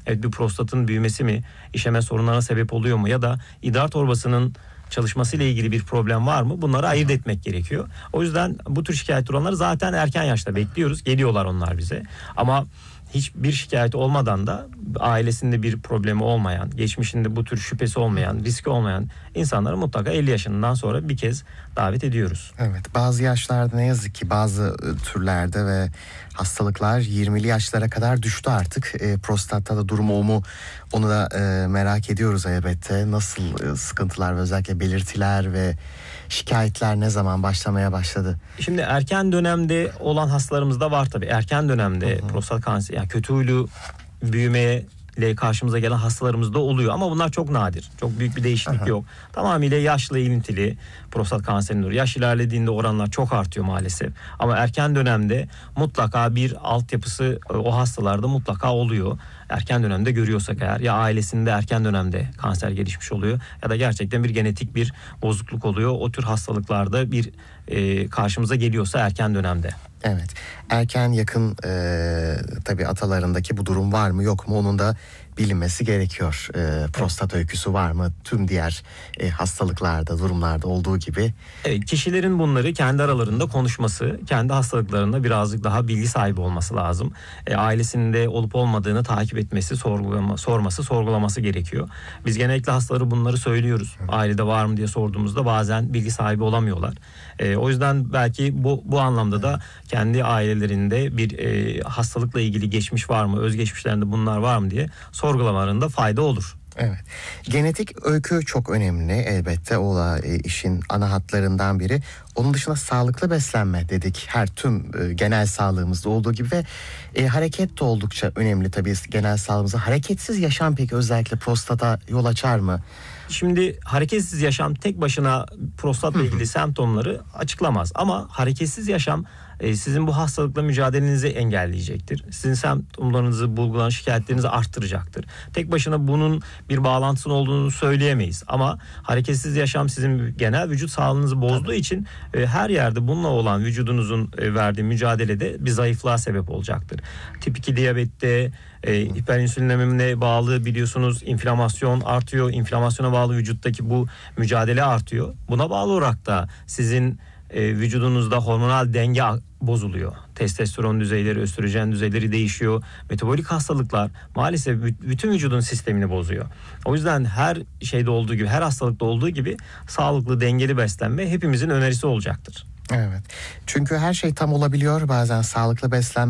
Evet, bir prostatın büyümesi mi, işeme sorunlarına sebep oluyor mu ya da idrar torbasının çalışmasıyla ilgili bir problem var mı? Bunları ayırt etmek gerekiyor. O yüzden bu tür şikayet olanları zaten erken yaşta bekliyoruz. Geliyorlar onlar bize. Ama hiçbir şikayet olmadan da ailesinde bir problemi olmayan, geçmişinde bu tür şüphesi olmayan, riski olmayan insanları mutlaka 50 yaşından sonra bir kez davet ediyoruz. Evet, bazı yaşlarda ne yazık ki bazı türlerde ve hastalıklar 20'li yaşlara kadar düştü artık. Prostatta da durum o mu, onu da merak ediyoruz elbette. Nasıl sıkıntılar ve özellikle belirtiler ve şikayetler ne zaman başlamaya başladı? Şimdi erken dönemde olan hastalarımız da var tabii. Erken dönemde prostat kanseri, yani kötü huylu büyümeye karşımıza gelen hastalarımız da oluyor ama bunlar çok nadir. Çok büyük bir değişiklik yok. Tamamıyla yaşla ilintili prostat kanserinin. Yaş ilerlediğinde oranlar çok artıyor maalesef. Ama erken dönemde mutlaka bir altyapısı o hastalarda mutlaka oluyor. Erken dönemde görüyorsak eğer, ya ailesinde erken dönemde kanser gelişmiş oluyor ya da gerçekten bir genetik bir bozukluk oluyor. O tür hastalıklarda bir karşımıza geliyorsa erken dönemde. Evet, erken yakın tabii atalarındaki bu durum var mı yok mu onun da bilinmesi gerekiyor. Prostat öyküsü var mı tüm diğer hastalıklarda, durumlarda olduğu gibi. Evet, kişilerin bunları kendi aralarında konuşması, kendi hastalıklarında birazcık daha bilgi sahibi olması lazım. Ailesinde olup olmadığını takip etmesi, sorması, sorgulaması gerekiyor. Biz genellikle hastaları bunları söylüyoruz. Ailede var mı diye sorduğumuzda bazen bilgi sahibi olamıyorlar. O yüzden belki bu anlamda da kendi ailelerinde bir hastalıkla ilgili geçmiş var mı, özgeçmişlerinde bunlar var mı diye sorgulamalarında fayda olur. Evet. Genetik öykü çok önemli elbette. O da işin ana hatlarından biri. Onun dışında sağlıklı beslenme dedik. Tüm genel sağlığımızda olduğu gibi ve hareket de oldukça önemli tabii genel sağlığımıza. Hareketsiz yaşam peki özellikle prostata yol açar mı? Şimdi hareketsiz yaşam tek başına prostatla ilgili semptomları açıklamaz. Ama hareketsiz yaşam sizin bu hastalıkla mücadelenizi engelleyecektir. Sizin semptomlarınızı, bulgulan şikayetlerinizi arttıracaktır. Tek başına bunun bir bağlantısının olduğunu söyleyemeyiz. Ama hareketsiz yaşam sizin genel vücut sağlığınızı bozduğu için her yerde bununla olan vücudunuzun verdiği mücadelede bir zayıflığa sebep olacaktır. Tip 2 diyabette, hiperinsülinlemine bağlı biliyorsunuz inflamasyon artıyor. İnflamasyona bağlı vücuttaki bu mücadele artıyor. Buna bağlı olarak da sizin vücudunuzda hormonal denge bozuluyor. Testosteron düzeyleri, östrojen düzeyleri değişiyor. Metabolik hastalıklar maalesef bütün vücudun sistemini bozuyor. O yüzden her şeyde olduğu gibi, her hastalıkta olduğu gibi sağlıklı, dengeli beslenme hepimizin önerisi olacaktır. Evet. Çünkü her şey tam olabiliyor. Bazen sağlıklı beslenme